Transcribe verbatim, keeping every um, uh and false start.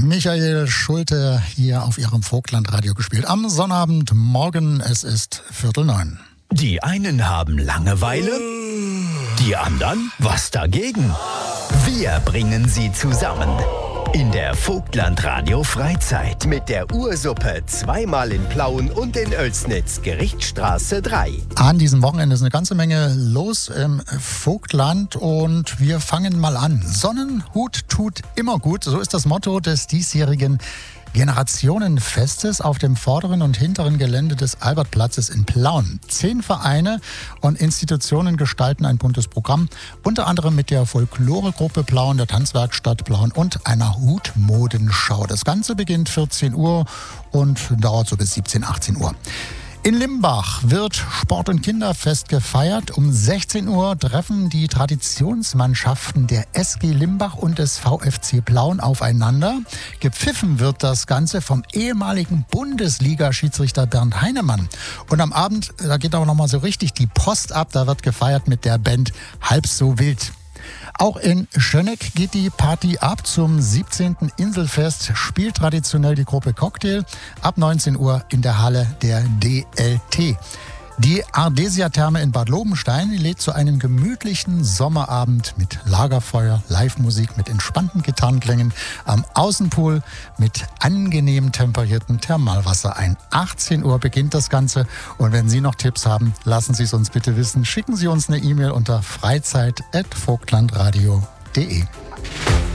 Michael Schulte hier auf Ihrem Vogtlandradio gespielt. Am Sonnabendmorgen, es ist Viertel neun. Die einen haben Langeweile, die anderen was dagegen. Wir bringen sie zusammen. In der Vogtlandradio Freizeit mit der Ursuppe zweimal in Plauen und in Oelsnitz, Gerichtsstraße drei. An diesem Wochenende ist eine ganze Menge los im Vogtland und wir fangen mal an. Sonnenhut tut immer gut, so ist das Motto des diesjährigen Generationenfestes auf dem vorderen und hinteren Gelände des Albertplatzes in Plauen. Zehn Vereine und Institutionen gestalten ein buntes Programm, unter anderem mit der Folkloregruppe Plauen, der Tanzwerkstatt Plauen und einer Hutmodenschau. Das Ganze beginnt vierzehn Uhr und dauert so bis siebzehn, achtzehn Uhr. In Limbach wird Sport- und Kinderfest gefeiert. Um sechzehn Uhr treffen die Traditionsmannschaften der S G Limbach und des V F C Plauen aufeinander. Gepfiffen wird das Ganze vom ehemaligen Bundesliga-Schiedsrichter Bernd Heinemann. Und am Abend, da geht aber nochmal so richtig die Post ab, da wird gefeiert mit der Band Halb so wild. Auch in Schöneck geht die Party ab. Zum siebzehnten Inselfest spielt traditionell die Gruppe Cocktail ab neunzehn Uhr in der Halle der D L T. Die Ardesia-Therme in Bad Lobenstein lädt zu einem gemütlichen Sommerabend mit Lagerfeuer, Live-Musik mit entspannten Gitarrenklängen am Außenpool mit angenehm temperiertem Thermalwasser ein. achtzehn Uhr beginnt das Ganze und wenn Sie noch Tipps haben, lassen Sie es uns bitte wissen. Schicken Sie uns eine E-Mail unter freizeit at vogtlandradio punkt de.